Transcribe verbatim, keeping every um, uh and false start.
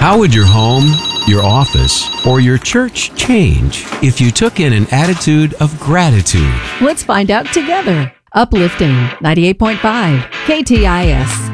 How would your home, your office, or your church change if you took in an attitude of gratitude? Let's find out together. Uplifting ninety-eight point five K T I S.